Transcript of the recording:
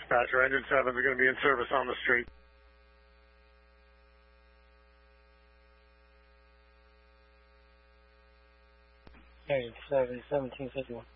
dispatcher. Engine 7s are going to be in service on the street. Engine 7, 1751.